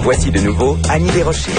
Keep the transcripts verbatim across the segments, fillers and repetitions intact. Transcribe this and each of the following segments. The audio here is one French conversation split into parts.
Voici de nouveau Annie Desrochers.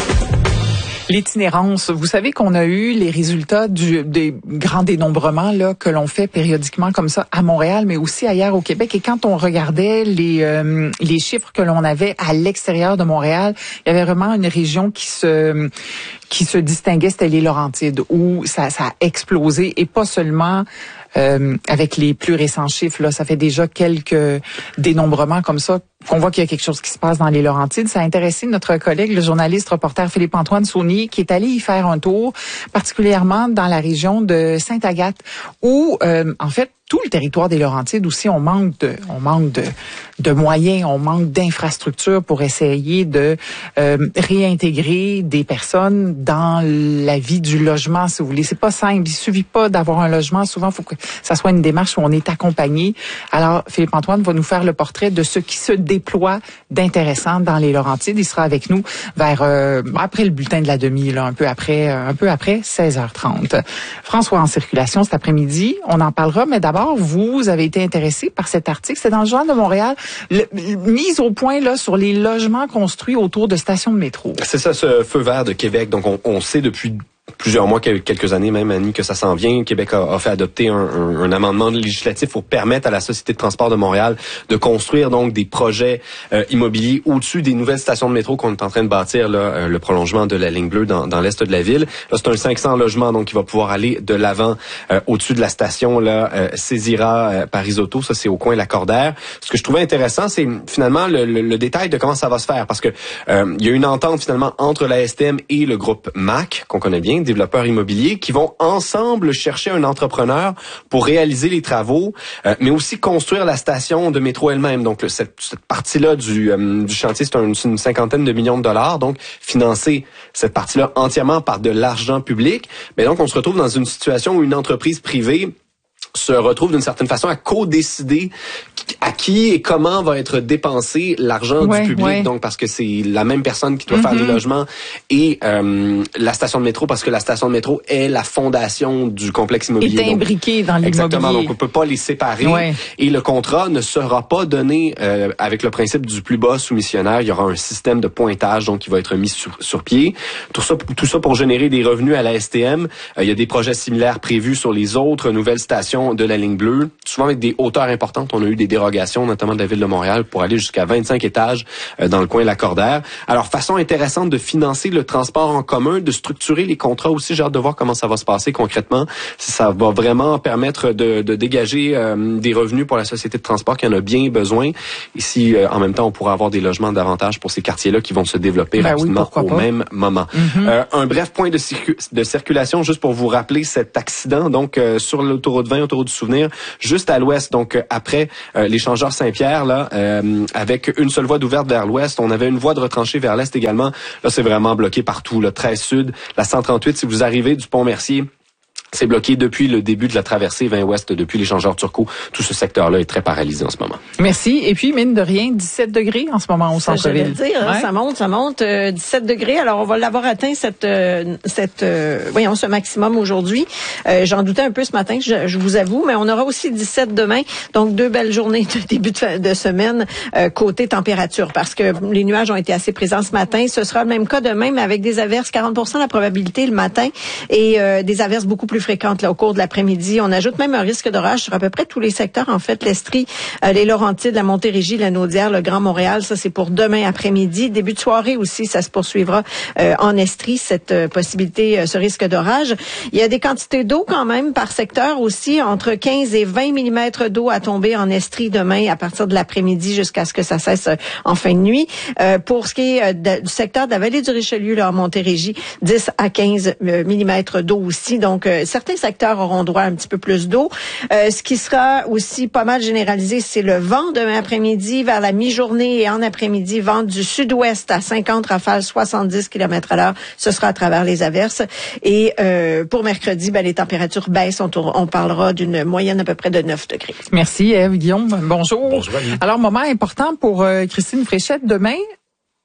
L'itinérance, vous savez qu'on a eu les résultats du, des grands dénombrements là que l'on fait périodiquement comme ça à Montréal, mais aussi ailleurs au Québec. Et quand on regardait les euh, les chiffres que l'on avait à l'extérieur de Montréal, il y avait vraiment une région qui se qui se distinguait, c'était les Laurentides, où ça, ça a explosé, et pas seulement euh, avec les plus récents chiffres. Là, ça fait déjà quelques dénombrements comme ça qu'on voit qu'il y a quelque chose qui se passe dans les Laurentides. Ça a intéressé notre collègue, le journaliste reporter Philippe-Antoine Saunier, qui est allé y faire un tour, particulièrement dans la région de Sainte-Agathe, où, euh, en fait, tout le territoire des Laurentides aussi, on manque de, on manque de, de moyens, on manque d'infrastructures pour essayer de euh, réintégrer des personnes dans la vie du logement, si vous voulez. C'est pas simple. Il suffit pas d'avoir un logement. Souvent, il faut que ça soit une démarche où on est accompagné. Alors, Philippe-Antoine va nous faire le portrait de ce qui se déploie d'intéressant dans les Laurentides. Il sera avec nous vers euh, après le bulletin de la demi, là, un peu après, un peu après seize heures trente. François en circulation cet après-midi. On en parlera, mais d'abord, vous avez été intéressé par cet article. C'est dans le Journal de Montréal, le, mise au point là sur les logements construits autour de stations de métro. C'est ça, ce feu vert de Québec. Donc, on, on sait depuis plusieurs mois, quelques années même, Annie, que ça s'en vient. Québec a, a fait adopter un, un, un amendement législatif pour permettre à la Société de transport de Montréal de construire donc des projets euh, immobiliers au-dessus des nouvelles stations de métro qu'on est en train de bâtir, là, euh, le prolongement de la ligne bleue dans, dans l'est de la ville. Là, c'est un cinq cents logements donc qui va pouvoir aller de l'avant euh, au-dessus de la station là, euh, Césira euh, Parisotto. Ça, c'est au coin Lacordaire. Ce que je trouvais intéressant, c'est finalement le, le, le détail de comment ça va se faire, parce que euh, il y a une entente finalement entre la S T M et le groupe M A C, qu'on connaît bien, développeurs immobiliers, qui vont ensemble chercher un entrepreneur pour réaliser les travaux, euh, mais aussi construire la station de métro elle-même. Donc, le, cette, cette partie-là du, euh, du chantier, c'est un, une cinquantaine de millions de dollars. Donc, financer cette partie-là entièrement par de l'argent public. Mais donc, on se retrouve dans une situation où une entreprise privée se retrouve d'une certaine façon à co-décider à qui et comment va être dépensé l'argent ouais, du public. Ouais. Donc, parce que c'est la même personne qui doit mm-hmm. faire les logements et euh, la station de métro, parce que la station de métro est la fondation du complexe immobilier. Est imbriquée dans l'immobilier. Exactement. Donc, on peut pas les séparer. Ouais. Et le contrat ne sera pas donné euh, avec le principe du plus bas soumissionnaire. Il y aura un système de pointage donc qui va être mis sur, sur pied. Tout ça, tout ça pour générer des revenus à la S T M. Euh, il y a des projets similaires prévus sur les autres nouvelles stations de la ligne bleue, souvent avec des hauteurs importantes. On a eu des dérogations, notamment de la Ville de Montréal, pour aller jusqu'à vingt-cinq étages euh, dans le coin Lacordaire. Alors, façon intéressante de financer le transport en commun, de structurer les contrats aussi. J'ai hâte de voir comment ça va se passer concrètement. Si ça va vraiment permettre de, de dégager euh, des revenus pour la société de transport qui en a bien besoin. Et si, euh, en même temps, on pourra avoir des logements davantage pour ces quartiers-là qui vont se développer ben rapidement oui, au pas. même moment. Mm-hmm. Euh, un bref point de, circu- de circulation, juste pour vous rappeler cet accident, donc euh, sur l'autoroute vingt, autoroute du Souvenir, juste à l'ouest, donc euh, après euh, l'échangeur Saint-Pierre, là, euh, avec une seule voie d'ouverte vers l'ouest. On avait une voie de retranchée vers l'est également. Là, c'est vraiment bloqué partout. Le treize sud, la cent trente-huit, si vous arrivez du Pont-Mercier, c'est bloqué depuis le début de la traversée vingt ouest, depuis l'échangeur Turcot. Tout ce secteur-là est très paralysé en ce moment. Merci. Et puis, mine de rien, dix-sept degrés en ce moment au centre-ville. Ça, je vais le dire, ouais. ça monte, ça monte. Euh, dix-sept degrés. Alors, on va l'avoir atteint cette, euh, cette, euh, voyons, ce maximum aujourd'hui. Euh, j'en doutais un peu ce matin, je, je vous avoue, mais on aura aussi dix-sept demain. Donc, deux belles journées de début de, de semaine euh, côté température, parce que les nuages ont été assez présents ce matin. Ce sera le même cas demain, mais avec des averses, quarante pour cent la probabilité le matin et euh, des averses beaucoup plus fréquentes là, au cours de l'après-midi. On ajoute même un risque d'orage sur à peu près tous les secteurs. En fait, l'Estrie, euh, les Laurentides, la Montérégie, la Naudière, le Grand Montréal, ça c'est pour demain après-midi. Début de soirée aussi, ça se poursuivra euh, en Estrie, cette euh, possibilité, euh, ce risque d'orage. Il y a des quantités d'eau quand même par secteur aussi, entre quinze et vingt millimètres d'eau à tomber en Estrie demain à partir de l'après-midi jusqu'à ce que ça cesse euh, en fin de nuit. Euh, pour ce qui est euh, de, du secteur de la vallée du Richelieu, là, en Montérégie, dix à quinze millimètres d'eau aussi. Donc, euh, certains secteurs auront droit à un petit peu plus d'eau. Euh, ce qui sera aussi pas mal généralisé, c'est le vent demain après-midi vers la mi-journée et en après-midi, vent du sud-ouest à cinquante rafales, soixante-dix kilomètres à l'heure. Ce sera à travers les averses. Et euh, pour mercredi, ben, les températures baissent. On, on parlera d'une moyenne à peu près de neuf degrés. Merci, Ève. Guillaume, bonjour. Bonjour, Annie. Alors, moment important pour euh, Christine Fréchette demain.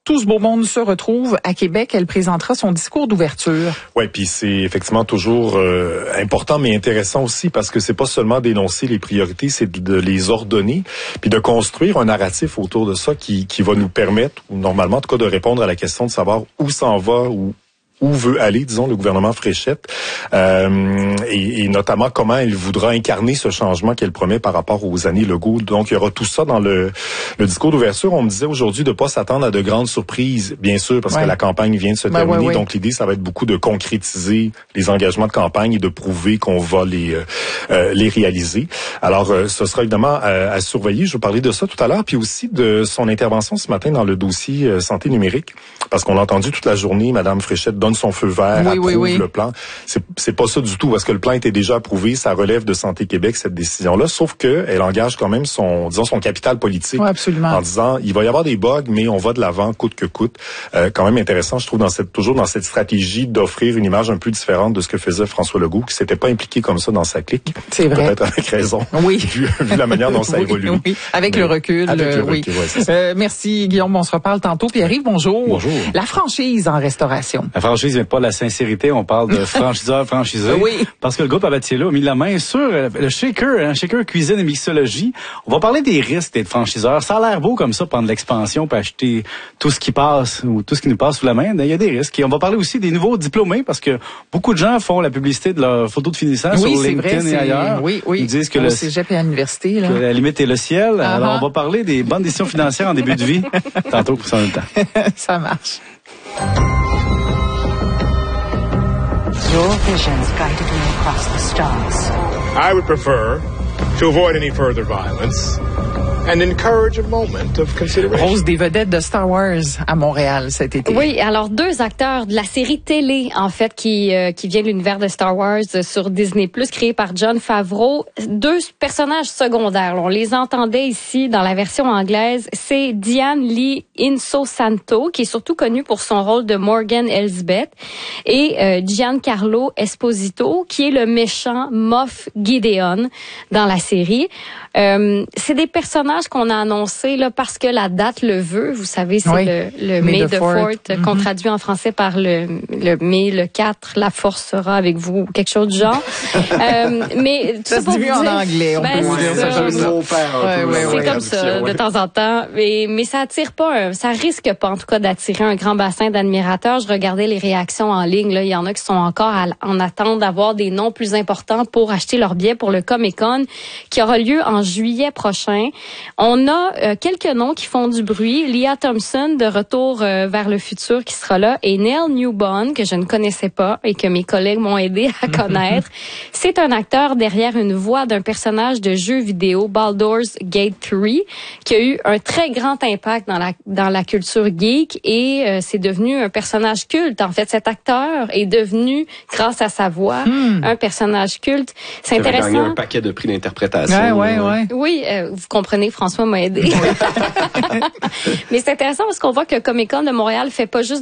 tout ce beau monde se retrouve à Québec. Elle présentera son discours d'ouverture. Ouais, puis c'est effectivement toujours euh, important, mais intéressant aussi parce que c'est pas seulement d'énoncer les priorités, c'est de, de les ordonner, puis de construire un narratif autour de ça qui qui va nous permettre, ou normalement en tout cas, de répondre à la question de savoir où s'en va ou où veut aller, disons, le gouvernement Fréchette, euh, et, et notamment comment il voudra incarner ce changement qu'elle promet par rapport aux années Legault. Donc, il y aura tout ça dans le, le discours d'ouverture. On me disait aujourd'hui de pas s'attendre à de grandes surprises, bien sûr, parce ouais. que la campagne vient de se ben terminer. Ouais, ouais. Donc, l'idée, ça va être beaucoup de concrétiser les engagements de campagne et de prouver qu'on va les euh, les réaliser. Alors, euh, ce sera évidemment à, à surveiller. Je vais parler de ça tout à l'heure, puis aussi de son intervention ce matin dans le dossier euh, santé numérique, parce qu'on l'a entendu toute la journée, Madame Fréchette donne son feu vert, oui, approuve oui, oui. le plan. C'est, c'est pas ça du tout, parce que le plan était déjà approuvé, ça relève de Santé Québec, cette décision-là, sauf que elle engage quand même son, disons, son capital politique. Oui, absolument. En disant, il va y avoir des bugs, mais on va de l'avant, coûte que coûte. Euh, quand même intéressant, je trouve, dans cette, toujours dans cette stratégie d'offrir une image un peu différente de ce que faisait François Legault, qui s'était pas impliqué comme ça dans sa clique. C'est vrai. Peut-être avec raison. Oui. Vu, vu la manière dont ça oui, évolue. Oui. Avec mais, le recul. Avec euh, le oui. recul, ouais, c'est ça. Euh, merci, Guillaume. On se reparle tantôt. Pierre-Yves, bonjour. Bonjour. La franchise en restauration. La franchise vient pas de la sincérité, on parle de franchiseur, franchisé. Oui. Parce que le groupe Abatiello a mis la main sur le shaker, un shaker cuisine et mixologie. On va parler des risques d'être franchiseur. Ça a l'air beau comme ça, prendre l'expansion, puis acheter tout ce qui passe ou tout ce qui nous passe sous la main. Il y a des risques. Et on va parler aussi des nouveaux diplômés, parce que beaucoup de gens font la publicité de leur photo de finissant oui, sur LinkedIn vrai, et ailleurs. Oui, oui. Ils disent que Au le cégep et à l'université, là. Que la limite est le ciel. Uh-huh. Alors, on va parler des bonnes décisions financières en début de vie. Tantôt, pour ça en même temps. Ça marche. Your visions guided me across the stars. I would prefer to avoid any further violence and encourage a moment of consideration. Rose des vedettes de Star Wars à Montréal cet été. Oui, alors deux acteurs de la série télé, en fait, qui euh, qui vient de l'univers de Star Wars sur Disney+, créé par Jon Favreau. Deux personnages secondaires. On les entendait ici dans la version anglaise. C'est Diane Lee Insosanto, qui est surtout connue pour son rôle de Morgan Elsbeth, et euh, Giancarlo Esposito, qui est le méchant Moff Gideon dans la série. Euh, c'est des personnages qu'on a annoncés là parce que la date le veut. Vous savez, c'est oui. le, le May, May the fourth, mm-hmm. qu'on traduit en français par le, le Mai le quatre, la force sera avec vous, quelque chose du genre. euh, mais tout ça, ça se dit mieux en anglais. On ben, peut c'est dire ça. ça. C'est, ouais, ouais, c'est ouais, comme ça, ouais. de temps en temps. Mais, mais ça attire pas, un, ça risque pas en tout cas d'attirer un grand bassin d'admirateurs. Je regardais les réactions en ligne. Là, il y en a qui sont encore à, en attente d'avoir des noms plus importants pour acheter leur billet pour le Comic-Con qui aura lieu en juillet prochain. On a euh, quelques noms qui font du bruit. Leah Thompson de Retour euh, vers le futur qui sera là et Neil Newbon que je ne connaissais pas et que mes collègues m'ont aidé à connaître. C'est un acteur derrière une voix d'un personnage de jeu vidéo Baldur's Gate trois qui a eu un très grand impact dans la dans la culture geek et euh, c'est devenu un personnage culte. En fait, cet acteur est devenu grâce à sa voix hmm. un personnage culte. C'est intéressant. Il a gagné un paquet de prix d'interprétation. Ouais, ouais, ouais. Oui, euh, vous comprenez, François m'a aidé. Mais c'est intéressant parce qu'on voit que Comic-Con de Montréal fait pas juste